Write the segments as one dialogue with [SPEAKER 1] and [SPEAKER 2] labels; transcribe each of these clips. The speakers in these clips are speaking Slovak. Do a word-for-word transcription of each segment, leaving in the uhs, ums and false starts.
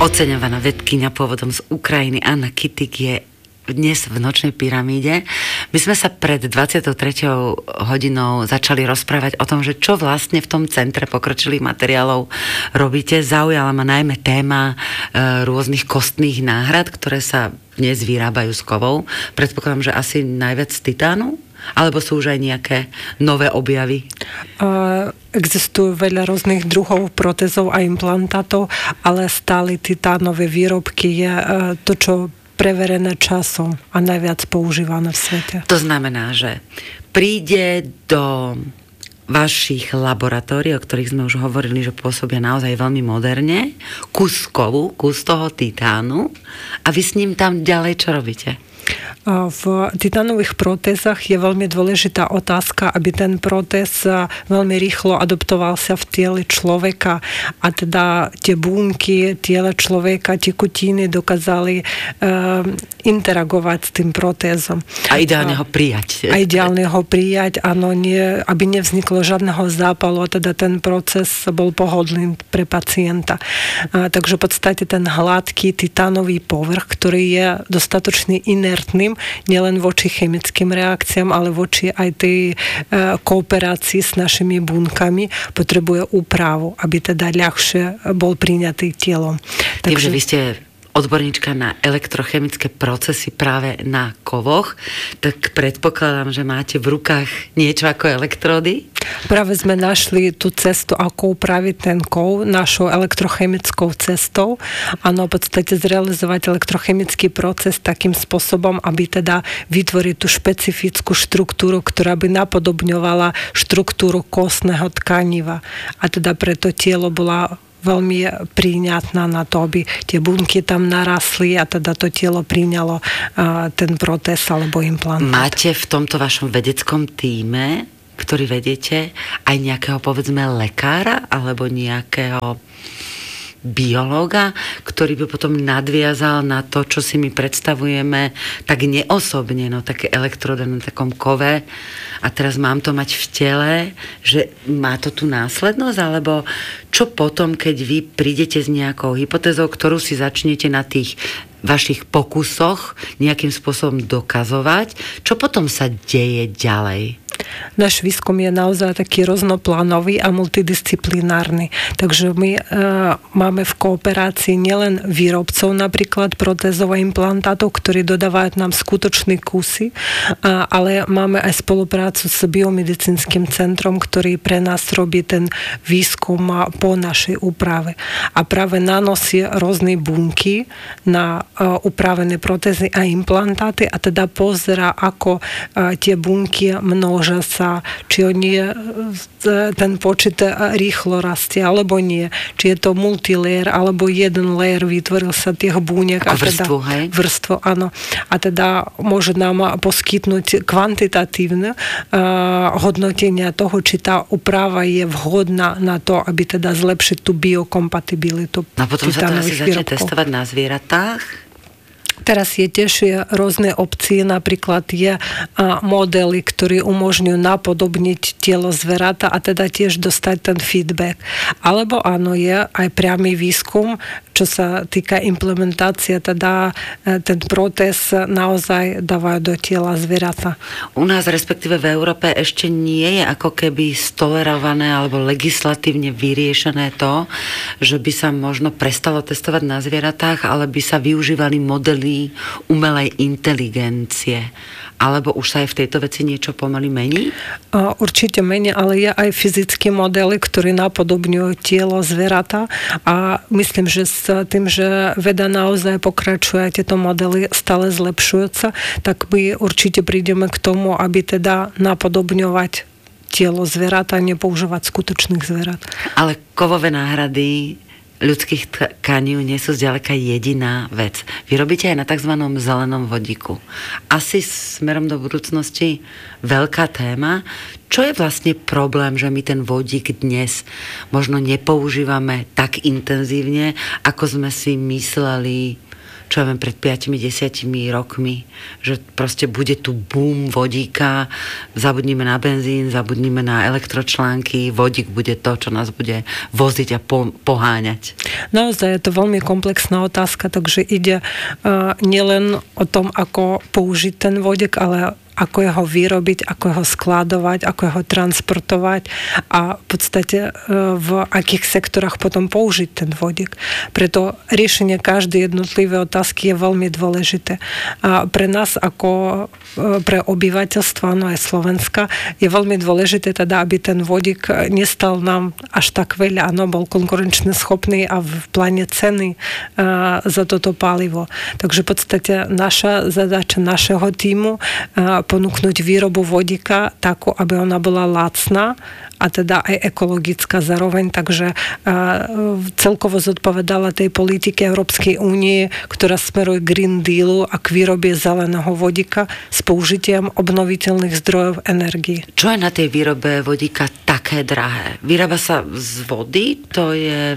[SPEAKER 1] Oceňovaná vedkyňa pôvodom z Ukrajiny Anna Kytik je dnes v Nočnej pyramíde. My sme sa pred dvadsiatou treťou hodinou začali rozprávať o tom, že čo vlastne v tom centre pokročilých materiálov robíte. Zaujala ma najmä téma e, rôznych kostných náhrad, ktoré sa dnes vyrábajú z kovov. Predpokladám, že asi najviac z titánu? Alebo sú už aj nejaké nové objavy?
[SPEAKER 2] Uh, existujú veľa rôznych druhov protézov a implantátov, ale stále titánové výrobky je uh, to, čo preverené časom a najviac používané v svete.
[SPEAKER 1] To znamená, že príde do vašich laboratórií, o ktorých sme už hovorili, že pôsobia naozaj veľmi moderne, kus kovu, kus toho titánu a vy s ním tam ďalej čo robíte?
[SPEAKER 2] V titánových protézach je veľmi dôležitá otázka, aby ten protéz veľmi rýchlo adoptoval sa v tiele človeka a teda tie bunky tiela človeka, tekutiny dokázali uh, interagovať s tým protézom.
[SPEAKER 1] A ideálne ho prijať.
[SPEAKER 2] A ideálne ho prijať, áno, nie, aby nevzniklo žiadneho zápalu a teda ten proces bol pohodlný pre pacienta. Uh, takže v podstate ten hladký titánový povrch, ktorý je dostatočne inertným, nielen voči chemickým reakciám, ale voči aj tej e, kooperácii s našimi bunkami, potrebuje úpravu, aby teda ľahšie bol priňatý telom.
[SPEAKER 1] Tým, Takže... že vy ste odborníčka na elektrochemické procesy práve na kovoch, tak predpokladám, že máte v rukách niečo ako elektródy?
[SPEAKER 2] Práve sme našli tú cestu, ako upraviť ten kov našou elektrochemickou cestou. Áno, v podstate zrealizovať elektrochemický proces takým spôsobom, aby teda vytvoriť tú špecifickú štruktúru, ktorá by napodobňovala štruktúru kostného tkaniva. A teda preto telo bola veľmi príňatná na to, aby tie bunky tam narastli a teda to telo priňalo uh, ten protéz alebo implantát.
[SPEAKER 1] Máte v tomto vašom vedeckom tíme, ktorý vediete, aj nejakého, povedzme, lekára alebo nejakého biológa, ktorý by potom nadviazal na to, čo si my predstavujeme tak neosobne, no také elektrody na takom kove a teraz mám to mať v tele, že má to tú následnosť, alebo čo potom, keď vy prídete s nejakou hypotézou, ktorú si začnete na tých vašich pokusoch nejakým spôsobom dokazovať, čo potom sa deje ďalej?
[SPEAKER 2] Náš výskum je naozaj taký roznoplánový a multidisciplinárny. Takže my e, máme v kooperácii nielen výrobcov napríklad protézov a implantátov, ktorí dodávajú nám skutočné kusy, a, ale máme aj spoluprácu s biomedicínskym centrom, ktorý pre nás robí ten výskum po našej úprave. A práve nanosí rôzne bunky na e, upravené protézy a implantáty a teda pozerá, ako e, tie bunky množia sa, či oni, ten počet rýchlo rastie, alebo nie. Či je to multilayer, alebo jeden layer vytvoril sa tých buniek.
[SPEAKER 1] A vrstvu, teda, hej?
[SPEAKER 2] Vrstvo, áno. A teda môže nám poskytnúť kvantitatívne uh, hodnotenia toho, či tá úprava je vhodná na to, aby teda zlepšiť tú biokompatibilitu.
[SPEAKER 1] A potom sa to asi začne testovať na zvieratách?
[SPEAKER 2] Teraz je tiež rôzne opcie, napríklad je modely, ktoré umožňujú napodobniť telo zveráta a teda tiež dostať ten feedback. Alebo áno, je aj priamy výskum, čo sa týka implementácie, teda ten protéz naozaj dávajú do tela zveráta.
[SPEAKER 1] U nás, respektíve v Európe, ešte nie je ako keby stolerované alebo legislatívne vyriešené to, že by sa možno prestalo testovať na zvieratách, ale by sa využívali modely umelej inteligencie. Alebo už sa aj v tejto veci niečo pomaly mení?
[SPEAKER 2] Určite mení, ale je aj fyzické modely, ktoré napodobňujú telo zvieratá a myslím, že s tým, že veda naozaj pokračuje a tieto modely stále zlepšujúca, tak my určite prídeme k tomu, aby teda napodobňovať telo zvieratá a nepoužívať skutočných zvierat. Ale
[SPEAKER 1] kovové náhrady ľudských tkaní nie sú zďaleka jediná vec. Vy robíte aj na tzv. Zelenom vodíku. Asi smerom do budúcnosti veľká téma. Čo je vlastne problém, že my ten vodík dnes možno nepoužívame tak intenzívne, ako sme si mysleli, čo ja viem, pred piatimi desiatimi rokmi, že proste bude tu boom vodíka, zabudnime na benzín, zabudnime na elektročlánky, vodík bude to, čo nás bude voziť a po, poháňať.
[SPEAKER 2] naozaj je to veľmi komplexná otázka, takže ide uh, nielen o tom, ako použiť ten vodík, ale ako jeho vyrobiť, ako jeho skladovať, ako jeho transportovať a v podstate v akých sektorách potom použiť ten vodík. Preto riešenie každej jednotlivé otázky je veľmi dôležité. A pre nás ako pre obyvateľstvo, no aj Slovenska, je veľmi dôležité teda, aby ten vodík nestal nám až tak veľa, áno, bol konkurenčne schopný a v pláne ceny a, za toto palivo. Takže v podstate naša zadáča našeho tímu a, ponúknuť výrobu vodíka takú, aby ona bola lacná a teda aj ekologická zároveň, takže uh, celkovo zodpovedala tej politike Európskej únie, ktorá smeruje k Green Dealu a k výrobe zeleného vodíka s použitím obnoviteľných zdrojov energii.
[SPEAKER 1] Čo je na tej výrobe vodíka také drahé? Vyrába sa z vody, to je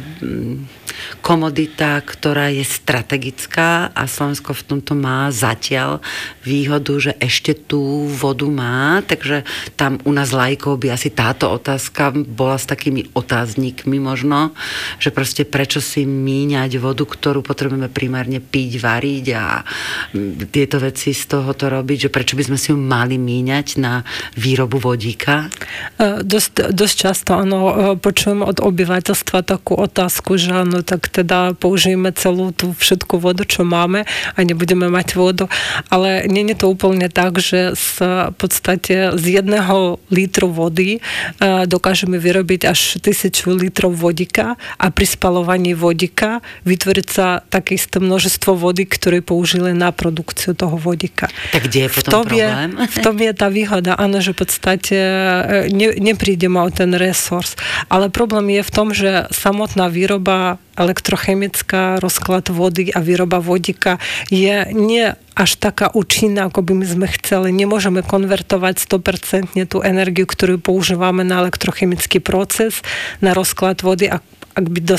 [SPEAKER 1] komodita, ktorá je strategická a Slovensko v tomto má zatiaľ výhodu, že ešte tú vodu má, takže tam u nás laikov by asi táto otázka bola s takými otáznikmi možno, že proste prečo si míňať vodu, ktorú potrebujeme primárne piť, variť a tieto veci z tohoto robiť, že prečo by sme si ju mali míňať na výrobu vodíka?
[SPEAKER 2] Dosť, dosť často, áno, počujem od obyvateľstva takú otázku, že áno, tak teda použijeme celú tú všetku vodu, čo máme a nebudeme mať vodu. Ale nie je to úplne tak, že z, v podstate z jedného litru vody dokážeme vyrobiť až tisícu litrov vodíka a pri spalovaní vodíka vytvoriť sa také isté množstvo vody, ktoré použili na produkciu toho vodíka.
[SPEAKER 1] Tak kde je potom v problém?
[SPEAKER 2] Je, v tom je tá výhoda, áno, že v podstate ne, neprídeme o ten resurs. Ale problém je v tom, že samotná výroba elektrochemická, rozklad vody a výroba vodíka je nie až taká účinná, ako by my sme chceli. Nemôžeme konvertovať sto percent tú energiu, ktorú používame na elektrochemický proces, na rozklad vody, ak by